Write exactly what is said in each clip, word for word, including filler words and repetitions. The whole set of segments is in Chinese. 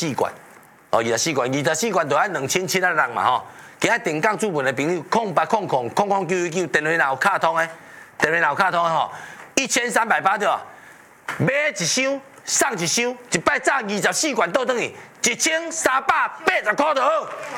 四罐，哦，二十四罐，二十四罐就按两千七啊人嘛吼。今仔定岗主文的朋友，空八空空空空九一九，电话若有卡通的，电话若有卡通的吼，一千三百八对吧？买一箱送一箱，一摆炸二十四罐倒转去，一千三百八十块就好。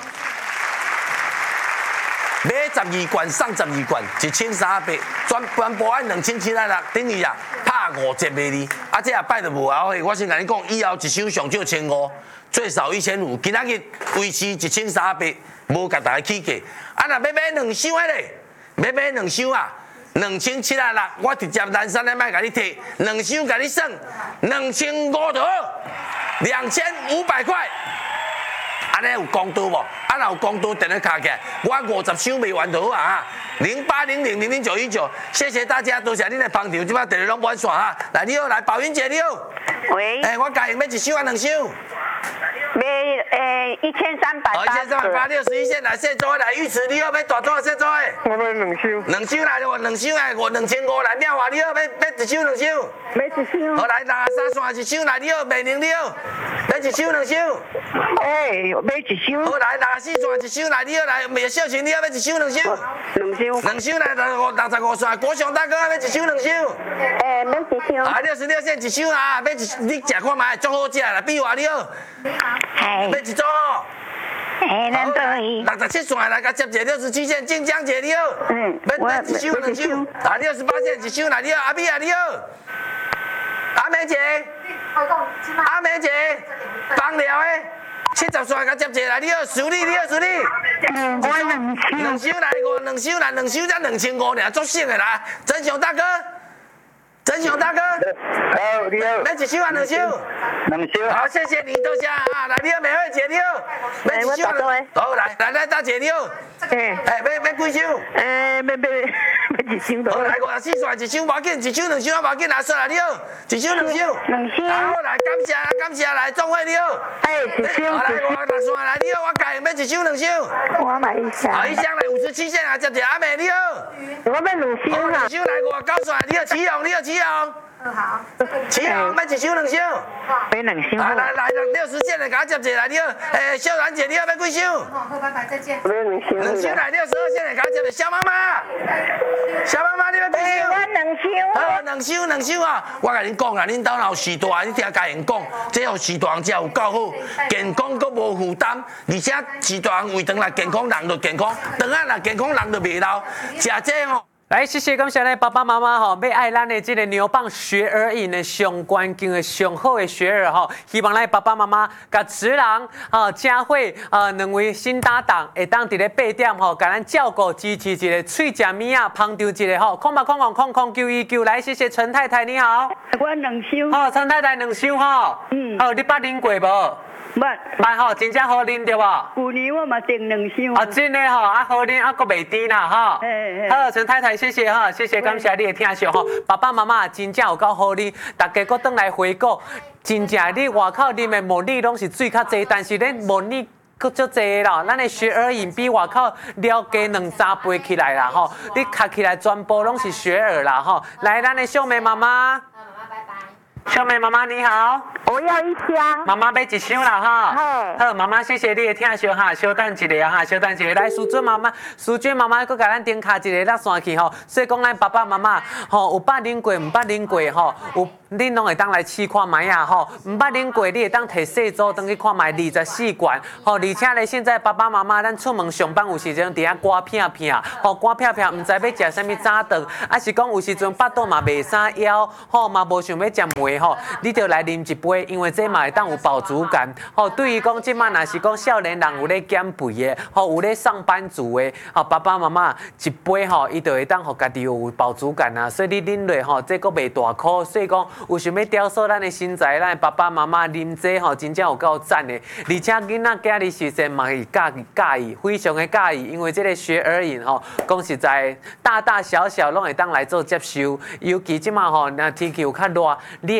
买十二罐送十二罐，一千三百，全全部按两千七啊六，等于啊拍五折卖你。啊，这下摆就无后悔，我先甲你讲，以后一箱上少千五，最少一千五，今仔日维持一千三百，无甲大家起价。啊，若要买两箱的咧，要买两箱啊，两千七啊六，我直接南山来卖甲你摕，两箱甲你算两千五就好，两千五百块。安尼有公道无？啊，若有公道，电话卡起来，我五十箱卖完就好啊！零八零零零零九一九，谢谢大家，多谢恁的捧场，即摆电话拢满线哈。来，你好，来，宝云姐你好。 喂。 哎、欸，我家用要一箱啊，两箱？ 卖诶一千三百八。 一千三百八六十一线来现做来，玉池你好，要大多少现做诶？ 我要两箱。 两箱来，我两箱诶，我两千五来，妙华你好，要要一箱两箱？ 要一箱。 好来，拿三线一箱来，你好，美玲你好，要一箱两箱？ 诶，要一箱。 好来，拿四线一箱来，你好来，美小晴你好，要一箱两箱？ 两箱。 两箱来，六五六十五线，国雄大哥要一箱两箱？ 诶，要一箱。 啊，六十六线一箱啊，要一你食看卖，足好食啦，比华你好。 系。 要一组哦。 诶，咱等伊。 六十七线来，甲接者六十七线，晋江姐你好。 嗯。 要要一箱两箱？啊，六十八线一箱来，你好，阿美啊你好。阿美姐。阿美姐。放料诶。七十线甲接者来，你好，苏丽你好，苏丽。 嗯，我两箱。 两箱来，我两箱来，两箱才两千五尔，足省的啦。真雄大哥。真雄大哥， 好，你好， 要一箱啊，两箱， 两箱， 好，谢谢你，多谢啊，来，你好，美惠姐，你好，要一箱，好，来，来来，大姐你好，哎，哎，要要几箱？ 诶，要要要一箱好，来，五十四线一箱，无要紧，一箱两箱啊，无要紧，来，说来，你好，一箱两箱， 两箱， 好，来，感谢啊，感谢来，钟慧你好， 哎，一箱， 好，来，我六线来，你好，我家要一箱两箱， 我买一箱， 好，一箱来五十七线啊，接者阿美你好， 我要两箱好， 哈， 两箱来五十九线，你好，启宏，你好，启宏。好，启宏，要一箱两箱？ 买两箱。 来来来，六十线的，给我接者来，你好，诶，秀兰姐，你要要几箱？ 好，拜拜，再见。 我要两箱。 两箱来，六十二线的，给我接者，小妈妈，小妈妈，你要几箱？ 我两箱。 好，两箱两箱啊！我甲恁讲啦，恁兜若有时大，你听家人讲，这互时大人食有够好，健康佮无负担，而且时大人胃肠来健康，人就健康，肠仔若健康，人就袂老。食这吼。 来，谢谢感谢咱爸爸妈妈吼，要爱咱的这个牛蒡学而饮的上关键的上好的学儿吼，希望咱爸爸妈妈甲子人吼佳慧啊两位新搭档，会当伫咧八点吼，甲咱照顾支持一个喙食物啊，捧场一个吼，空吧空空空空九一九，来谢谢陈太太你好， 我两箱。 好，陈太太两箱吼，嗯，好，你捌啉过无？ 捌， 捌吼，真正好啉对无？ 旧年我嘛订两箱。 啊，真的吼，啊好啉，啊阁袂甜啦吼。 嘿嘿。 好，陈太太，谢谢哈，谢谢感谢你的听惜吼。爸爸妈妈真正有够好啉，大家阁倒来回顾，真正你外口啉的茉莉拢是水较济，但是咧茉莉阁足济啦。咱的雪耳饮比外口了加两三倍起来啦吼，你卡起来全部拢是雪耳啦吼。来，咱的秀梅妈妈。秀梅妈妈你好， 我要一箱。 妈妈要一箱啦哈。 好。 好，妈妈谢谢你的听惜哈，稍等一下哈，稍等一下。来，淑娟妈妈，淑娟妈妈，佮甲咱顶卡一个落线去吼。所以讲，咱爸爸妈妈吼，有捌啉过，唔捌啉过吼，有恁拢会当来试看卖啊吼。唔捌啉过，你会当摕细组当去看卖二十四罐吼。而且咧，现在爸爸妈妈咱出门上班有时阵伫遐刮片片，吼刮片片，唔知要食啥物早顿，啊是讲有时阵腹肚嘛袂啥枵，吼嘛无想要食糜。吼，你就来啉一杯，因为这嘛会当有饱足感。吼，对于讲即摆若是讲少年人有咧减肥的，吼有咧上班族的，吼爸爸妈妈一杯吼，伊就会当互家己有饱足感啊。所以你啉落吼，这个袂大苦。所以讲有想要雕塑咱的身材，咱爸爸妈妈啉这吼，真正有够赞的。而且囡仔今日时阵嘛是介介意，非常的介意，因为这个雪耳饮吼，讲实在大大小小拢会当来做接受。尤其即摆吼，若天气有较热，你会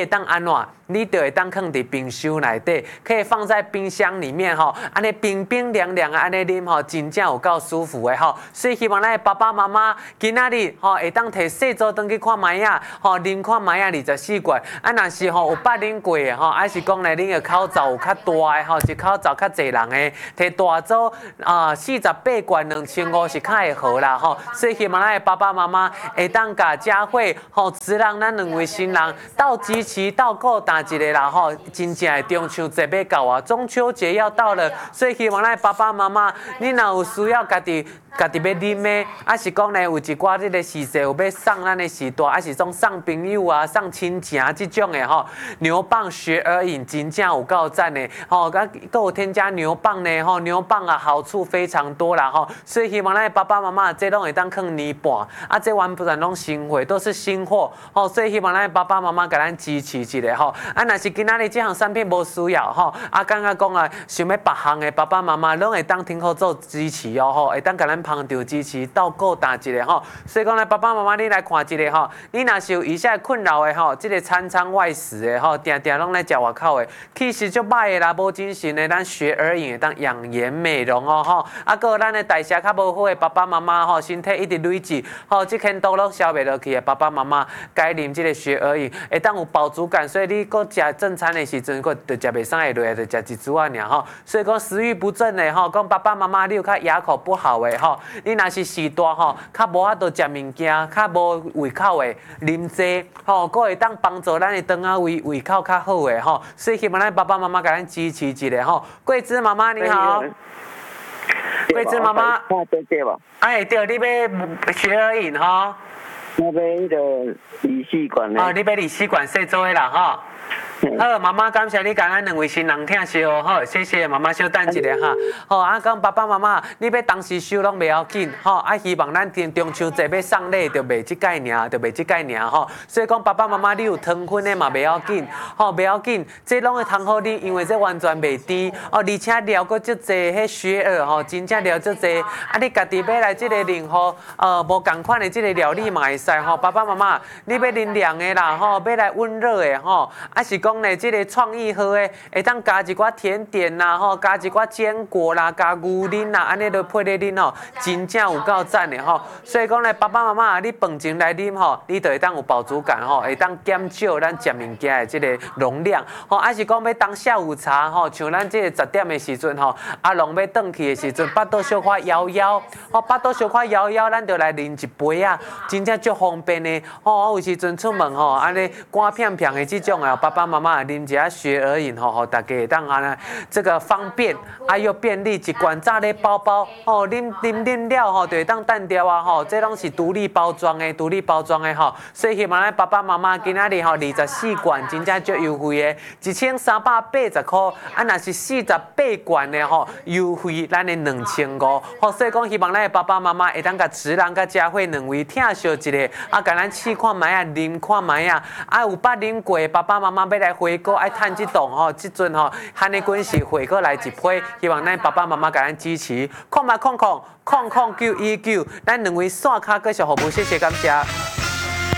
会当安怎？你就会当放伫冰箱内底，可以放在冰箱里面吼，安尼冰冰凉凉啊，安尼啉吼，真正有够舒服的吼。所以希望咱的爸爸妈妈今仔日吼会当摕细组转去看麦啊，吼啉看麦啊二十四罐。啊，若是吼有捌啉过的吼，还是讲咧恁的口罩有较大的吼，一口罩较侪人的，摕大组啊四十八罐两千五是较会好啦吼。所以希望咱的爸爸妈妈会当甲佳慧吼，慈人咱两位新人斗支持斗顾打一个啦吼，真正的中秋节要到啊，中秋节要到了，所以希望咱爸爸妈妈，你若有需要家己。家己要啉的，还是讲呢有一寡这个时节有要送咱的时段，还是讲送朋友啊、送亲情这种的吼。牛蒡雪耳饮真正有够赞的吼，佮佮有添加牛蒡呢吼，牛蒡啊好处非常多啦吼，所以希望咱爸爸妈妈这拢会当放年半，啊这完全拢新货，都是新货吼，所以希望咱爸爸妈妈甲咱支持一下吼。啊，若是今仔日这项产品无需要吼，啊感觉讲啊想要别项的爸爸妈妈拢会当挺好做支持哦吼，会当甲咱捧场支持斗顾打一个吼，所以讲咧爸爸妈妈你来看一个吼，你若是有以下困扰的吼，这个餐餐外食的吼，定定拢来食外口的，其实就歹的啦，无精神的，咱雪耳饮会当养颜美容哦吼，啊，搁有咱的代谢较无好的爸爸妈妈吼，身体一直累积吼，这肯都落消袂落去的爸爸妈妈，该啉这个雪耳饮会当有饱足感，所以你搁食正餐的时阵，搁就食袂上会落，就食一珠啊尔吼，所以讲食欲不振的吼，讲爸爸妈妈你有较牙口不好的吼，你若是时大吼，较无法度食物件，较无胃口的，啉济吼，佫会当帮助咱的肠仔胃胃口较好的吼，所以希望咱爸爸妈妈甲咱支持一下吼。桂枝妈妈你好，桂枝妈妈， 对对吧？ 哎对，你要雪耳饮吼， 那边迄个理事馆呢？ 哦，你要理事馆细做的啦吼。好，妈妈感谢你甲咱两位新人听收，好，谢谢妈妈稍等一下哈。好，啊，讲爸爸妈妈，你要当时收拢袂要紧，吼，啊，希望咱中中秋节要送礼，就卖即届尔，就卖即届尔吼。所以讲爸爸妈妈，你有糖分的嘛袂要紧，吼，袂要紧，这拢会通好啉，因为这完全袂甜，哦，而且料搁足济，迄雪耳吼，真正料足济。啊，你家己要来即个任何呃无共款的即个料理嘛会使吼。爸爸妈妈，你要啉凉的啦，吼，要来温热的吼，啊是讲。呢，这个创意好诶，会当加一寡甜点啦，吼，加一寡坚果啦，加牛奶啦，安尼都配咧啉吼，真正有够赞诶吼。所以讲咧，爸爸妈妈，你饭前来啉吼，你就会当有饱足感吼，会当减少咱食物件诶这个容量吼。还是讲要当下午茶吼，像咱这个十点诶时阵吼，阿龙要转去诶时阵，巴肚小可摇摇，吼，巴肚小可摇摇，咱就来啉一杯啊，真正足方便诶。吼，我有时阵出门吼，安尼干片片诶这种啊，爸爸妈妈。啉一下雪耳饮吼，吼，大家会当安这个方便啊又便利，一罐炸咧包包吼，啉啉啉了吼，就会当淡掉啊吼，这拢是独立包装的，独立包装的吼，所以希望咱爸爸妈妈今仔日吼二十四罐真正足优惠的，一千三百八十块，啊若是四十八罐的吼，优惠咱的两千五，吼，所以讲希望咱的爸爸妈妈会当甲慈人甲佳慧两位听烧一个，啊，甲咱试看卖啊，啉看卖啊，啊有捌啉过爸爸妈妈要来。回购爱趁这档吼，这阵吼，汉尼滚是回购来一批，希望咱爸爸妈妈甲咱支持，空嘛空空空空九一九，咱两位线卡继续服务，谢谢感谢。